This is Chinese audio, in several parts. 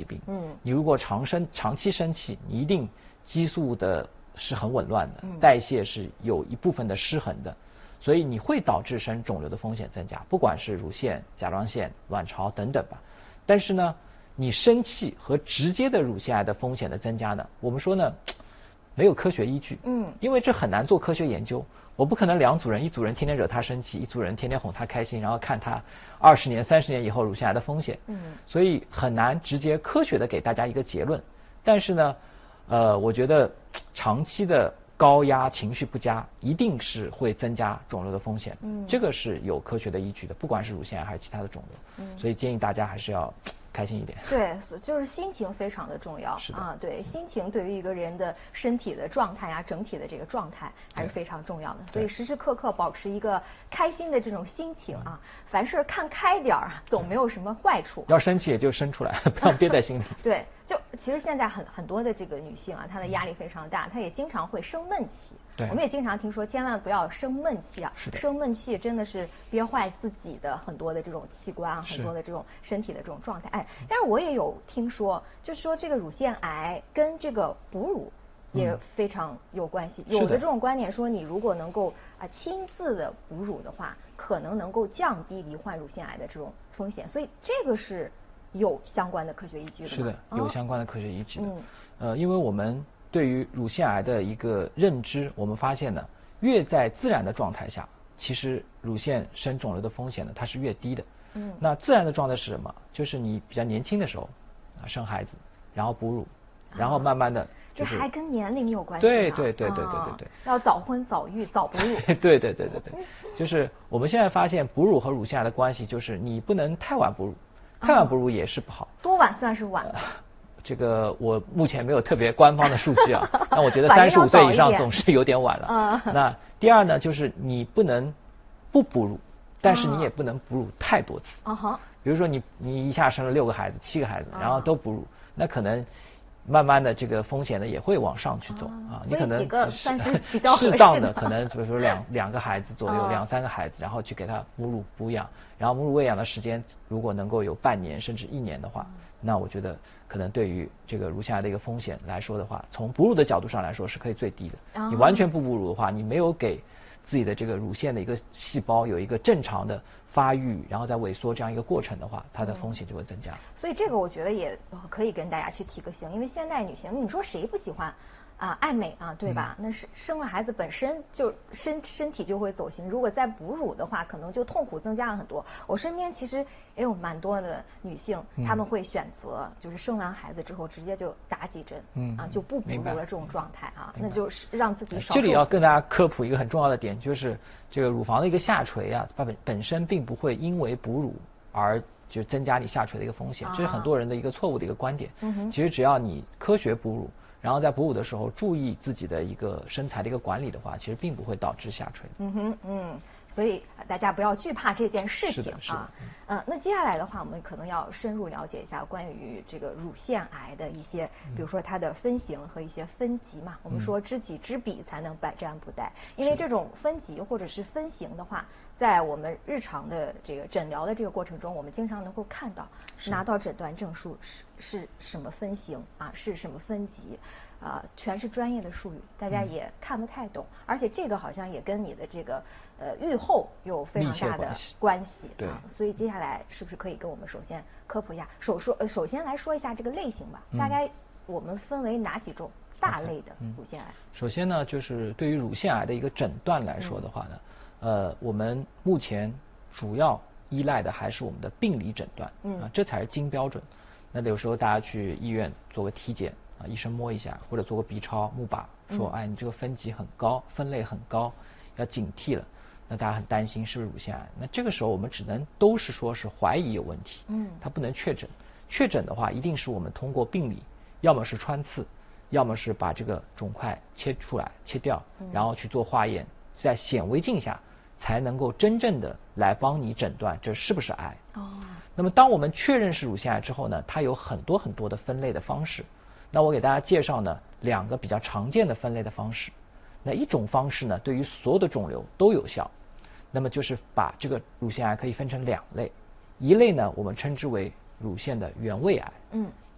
病。你如果长期生气，你一定激素的是很紊乱的，代谢是有一部分的失衡的，所以你会导致生肿瘤的风险增加，不管是乳腺、甲状腺、卵巢等等吧。但是呢，你生气和直接的乳腺癌的风险的增加呢，我们说呢，没有科学依据。因为这很难做科学研究。我不可能两组人，一组人天天惹他生气，一组人天天哄他开心，然后看他20年、30年以后乳腺癌的风险。所以很难直接科学的给大家一个结论。但是呢，我觉得长期的高压、情绪不佳，一定是会增加肿瘤的风险。这个是有科学的依据的，不管是乳腺癌还是其他的肿瘤。所以建议大家还是要开心一点。 对，就是心情非常的重要。 是的啊，对，心情对于一个人的身体的状态啊，整体的这个状态还是非常重要的。所以时时刻刻保持一个开心的这种心情啊，凡事看开点儿，总没有什么坏处。 要生气也就生出来，不要憋在心里。 对，就其实现在很多的这个女性啊，她的压力非常大，她也经常会生闷气。 对， 我们也经常听说，千万不要生闷气啊。 是的， 生闷气真的是憋坏自己的很多的这种器官啊，很多的这种身体的这种状态。哎，但是我也有听说，就是说这个乳腺癌跟这个哺乳也非常有关系。有的这种观点说，你如果能够亲自的哺乳的话，可能能够降低罹患乳腺癌的这种风险。所以这个是有相关的科学依据的吗？ 是的，有相关的科学依据的。因为我们对于乳腺癌的一个认知，我们发现呢，越在自然的状态下，其实乳腺生肿瘤的风险呢，它是越低的。那自然的状态是什么？就是你比较年轻的时候生孩子，然后哺乳，然后慢慢的这还跟年龄有关系。 对， 要早婚早育早哺乳。 对，就是我们现在发现哺乳和乳腺癌的关系，就是你不能太晚哺乳，太晚哺乳也是不好。 多晚算是晚？ 这个我目前没有特别官方的数据啊，但我觉得35岁以上总是有点晚了。那第二呢，就是你不能不哺乳，但是你也不能哺乳太多次。比如说你一下生了6个孩子、7个孩子，然后都哺乳，那可能慢慢的这个风险呢也会往上去走啊。你可能适当的可能比如说两个孩子左右，2、3个孩子，然后去给他母乳哺养，然后母乳喂养的时间如果能够有半年甚至1年的话，那我觉得可能对于这个乳腺癌的一个风险来说的话，从哺乳的角度上来说是可以最低的。你完全不哺乳的话，你没有给自己的这个乳腺的一个细胞有一个正常的发育，然后再萎缩这样一个过程的话，它的风险就会增加。 所以这个我觉得也可以跟大家去提个醒，因为现代女性，你说谁不喜欢爱美啊，对吧？那是生了孩子本身就身体就会走形，如果再哺乳的话，可能就痛苦增加了很多。我身边其实也有蛮多的女性，她们会选择就是生完孩子之后直接就打几针，就不哺乳了这种状态啊，那就是让自己少。 这里要跟大家科普一个很重要的点，就是这个乳房的一个下垂啊，本身并不会因为哺乳而就增加你下垂的一个风险，这是很多人的一个错误的一个观点。其实只要你科学哺乳，然后在哺乳的时候注意自己的一个身材的一个管理的话，其实并不会导致下垂。 所以大家不要惧怕这件事情啊。那接下来的话，我们可能要深入了解一下关于这个乳腺癌的一些，比如说它的分型和一些分级嘛。我们说知己知彼才能百战不殆，因为这种分级或者是分型的话，在我们日常的这个诊疗的这个过程中，我们经常能够看到，拿到诊断证书是什么分型啊，是什么分级。全是专业的术语，大家也看不太懂，而且这个好像也跟你的这个预后有非常大的关系。 对， 所以接下来是不是可以跟我们首先科普一下？首先来说一下这个类型吧，大概我们分为哪几种大类的乳腺癌？ 首先呢，就是对于乳腺癌的一个诊断来说的话呢，我们目前主要依赖的还是我们的病理诊断，这才是金标准。那有时候大家去医院做个体检。医生摸一下，或者做个 B 超钼靶，说哎你这个分级很高，分类很高，要警惕了。那大家很担心是不是乳腺癌？那这个时候我们只能都是说是怀疑有问题，它不能确诊。确诊的话，一定是我们通过病理，要么是穿刺，要么是把这个肿块切出来切掉，然后去做化验，在显微镜下才能够真正的来帮你诊断这是不是癌。那么当我们确认是乳腺癌之后呢，它有很多很多的分类的方式。那我给大家介绍呢2个比较常见的分类的方式。那一种方式呢，对于所有的肿瘤都有效。那么就是把这个乳腺癌可以分成2类，一类呢我们称之为乳腺的原位癌，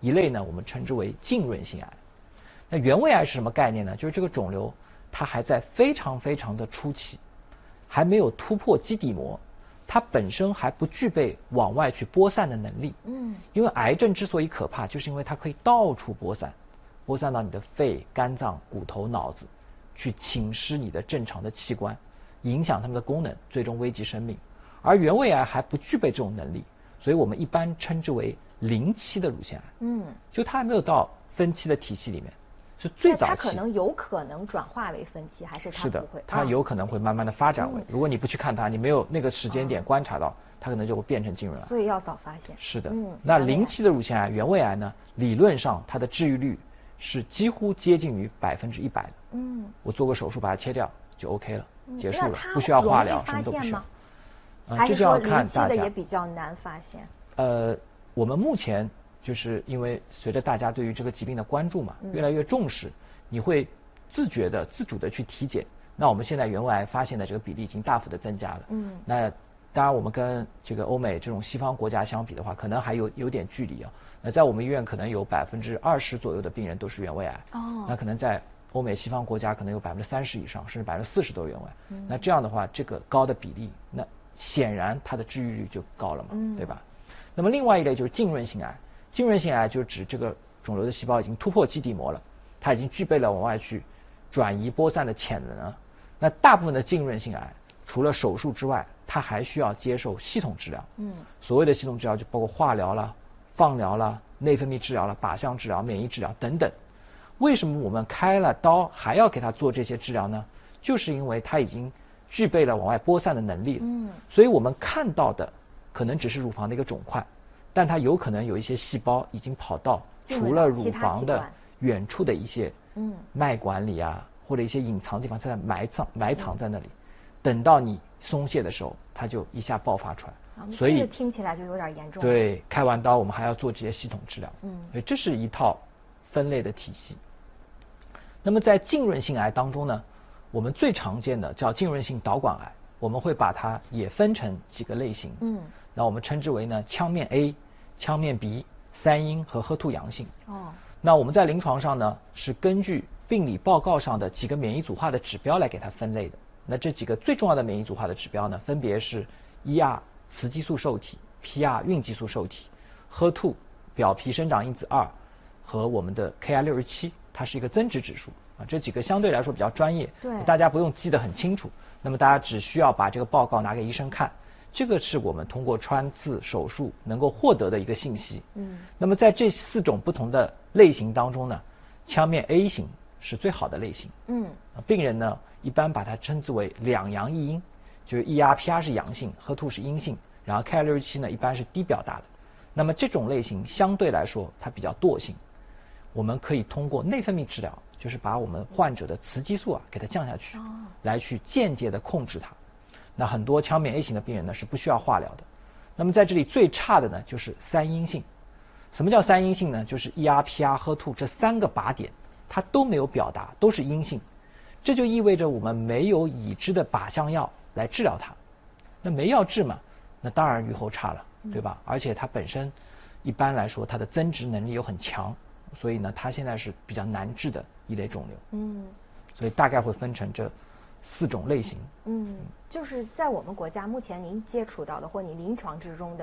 一类呢我们称之为浸润性癌。那原位癌是什么概念呢？就是这个肿瘤它还在非常非常的初期，还没有突破基底膜，它本身还不具备往外去播散的能力。因为癌症之所以可怕，就是因为它可以到处播散，播散到你的肺、肝脏、骨头、脑子，去侵蚀你的正常的器官，影响它们的功能，最终危及生命。而原位癌还不具备这种能力，所以我们一般称之为零期的乳腺癌。就它还没有到分期的体系里面，是最早期。 它有可能转化为分期，还是它不会？ 是的，它有可能会慢慢的发展为。如果你不去看它，你没有那个时间点观察到，它可能就会变成浸润癌。 所以要早发现。 是的。那零期的乳腺癌原位癌呢，理论上它的治愈率是几乎接近于100%的。我做个手术把它切掉就 OK 了，结束了，不需要化疗，什么都不需要。 还是说零期的也比较难发现？ 我们目前就是因为随着大家对于这个疾病的关注嘛，越来越重视，你会自主的去体检。那我们现在原位癌发现的这个比例已经大幅的增加了。那当然我们跟这个欧美这种西方国家相比的话，可能还有点距离啊。那在我们医院可能有20%左右的病人都是原位癌。那可能在欧美西方国家可能有30%以上，甚至40%都是原位。那这样的话，这个高的比例，那显然它的治愈率就高了嘛，对吧？那么另外一类就是浸润性癌。浸润性癌就指这个肿瘤的细胞已经突破基底膜了，它已经具备了往外去转移播散的潜能了。那大部分的浸润性癌除了手术之外，它还需要接受系统治疗。所谓的系统治疗就包括化疗啦、放疗啦、内分泌治疗啦、靶向治疗、免疫治疗等等。为什么我们开了刀还要给它做这些治疗呢？就是因为它已经具备了往外播散的能力了。所以我们看到的可能只是乳房的一个肿块，但它有可能有一些细胞已经跑到除了乳房的远处的一些脉管里啊，或者一些隐藏地方，在埋藏在那里，等到你松懈的时候，它就一下爆发出来。所以这个听起来就有点严重。 对，开完刀我们还要做这些系统治疗。所以这是一套分类的体系。那么在浸润性癌当中呢，我们最常见的叫浸润性导管癌，我们会把它也分成几个类型。那我们称之为呢腔面 A、腔面 B、3阴和HER2阳性。那我们在临床上呢是根据病理报告上的几个免疫组化的指标来给它分类的。那这几个最重要的免疫组化的指标呢，分别是 ER 雌激素受体、PR 孕激素受体、HER2 表皮生长因子2和我们的 Ki67，它是一个增殖指数啊。这几个相对来说比较专业，大家不用记得很清楚。那么大家只需要把这个报告拿给医生看，这个是我们通过穿刺手术能够获得的一个信息。那么在这4种不同的类型当中呢，腔面 A 型是最好的类型。病人呢一般把它称之为2阳1阴，就是 ER、PR 是阳性， HER2 是阴性，然后 Ki67呢一般是低表达的。那么这种类型相对来说它比较惰性，我们可以通过内分泌治疗，就是把我们患者的雌激素给它降下去，来去间接的控制它。那很多腔面 A 型的病人呢是不需要化疗的。那么在这里最差的呢就是3阴性。什么叫3阴性呢？就是 ER、PR、HER2 这3个靶点它都没有表达，都是阴性。这就意味着我们没有已知的靶向药来治疗它。那没药治嘛，那当然预后差了，对吧？而且它本身一般来说它的增殖能力又很强，所以呢它现在是比较难治的一类肿瘤。所以大概会分成这4种类型。 就是在我们国家目前您接触到的或你临床之中的